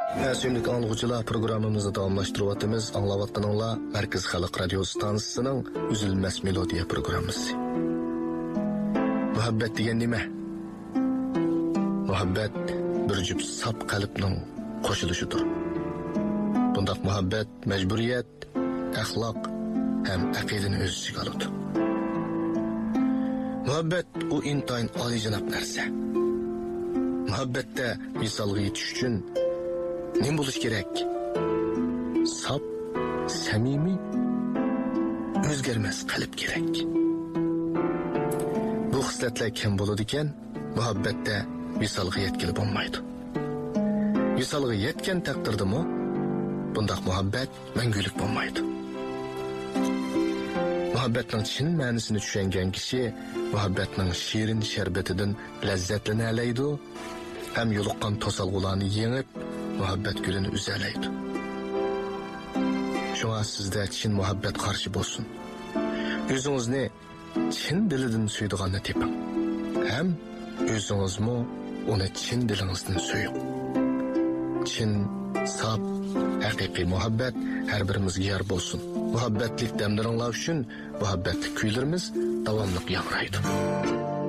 Süymlik anlıqçılar programımızı davamlaştırıvatımız anlavattanınla Merkez Halk Radyo Stansısının Üzülmez Melodiya programımızı. Muhabbet degen nime? Muhabbet bir cüp sap kalbinin koşuluşudur. Bundak muhabbet mecburiyet, ahlak hem akidini öz içine alıdı. Muhabbet o intayın alıcınap nerse. Muhabbette misalga yetiş üçün ne buluş gerek? Sap, samimi, özgermez kalp gerek. Bu hisletler kim buludu iken, muhabbette misalga yetkili bulmaydı. Misalga yetken takdirdi mi, bundak muhabbet mengülük bulmaydı. Muhabbetning chin ma'nisini tushungan kishi muhabbetning shirin sharbatidan lazzatlana oladi ham yo'liqqan to'salg'ularni yengib muhabbet gulini uzalaydi. Shunga sizda chin muhabbet qarshi bo'lsin. O'zingizni chin dilidan suydiganni teping. Ham o'zingizmi uni chin dilingizdan suying. Chin, saf, haqiqiy muhabbet her birimizga yer bo'lsin. Muhabbetlik demleringlar üçün muhabbetlik kuylarimiz davamlıq yanraydı.